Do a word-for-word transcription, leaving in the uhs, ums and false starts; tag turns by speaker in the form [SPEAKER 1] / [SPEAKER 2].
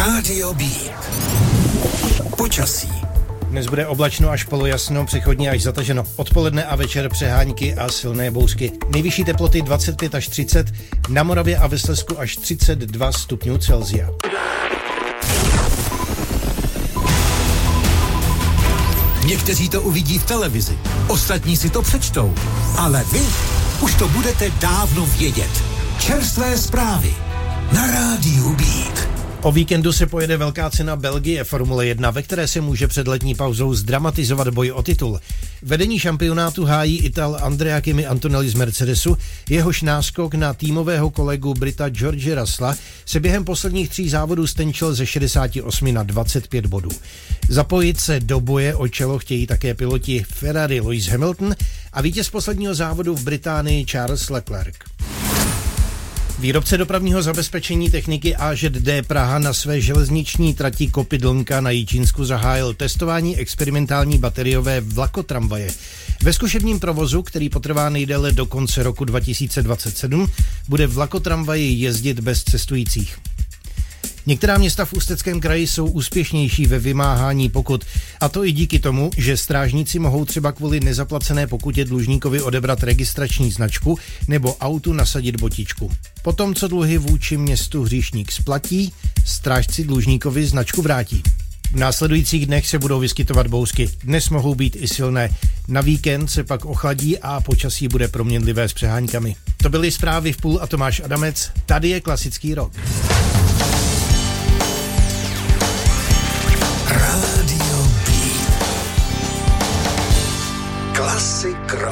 [SPEAKER 1] Rádio Beat. Počasí.
[SPEAKER 2] Dnes bude oblačno až polojasno, přechodně až zataženo. Odpoledne a večer přehánky a silné bouřky. Nejvyšší teploty dvacet pět až třicet, na Moravě a ve Slezsku až třicet dva stupňů Celsia.
[SPEAKER 1] Někteří to uvidí v televizi, ostatní si to přečtou, ale vy už to budete dávno vědět. Čerstvé zprávy na Rádiu Beat.
[SPEAKER 2] O víkendu se pojede velká cena Belgie Formule jedna, ve které se může před letní pauzou zdramatizovat boj o titul. Vedení šampionátu hájí Ital Andrea Kimi Antonelli z Mercedesu, jehož náskok na týmového kolegu Brita George Russella se během posledních tří závodů stenčil ze šedesát osm na dvacet pět bodů. Zapojit se do boje o čelo chtějí také piloti Ferrari Lewis Hamilton a vítěz posledního závodu v Británii Charles Leclerc. Výrobce dopravního zabezpečení techniky A Ž D Praha na své železniční trati Kopidlnka na Jičínsku zahájil testování experimentální bateriové vlakotramvaje. Ve zkušebním provozu, který potrvá nejdéle do konce roku dva tisíce dvacet sedm, bude vlakotramvaj jezdit bez cestujících. Některá města v Ústeckém kraji jsou úspěšnější ve vymáhání pokut, a to i díky tomu, že strážníci mohou třeba kvůli nezaplacené pokutě dlužníkovi odebrat registrační značku nebo autu nasadit botičku. Potom, co dluhy vůči městu hříšník splatí, strážci dlužníkovi značku vrátí. V následujících dnech se budou vyskytovat bouřky. Dnes mohou být i silné. Na víkend se pak ochladí a počasí bude proměnlivé s přeháňkami. To byly zprávy v půl a Tomáš Adamec. Tady je klasický rock.
[SPEAKER 1] Rádio Beat. Klasik rock.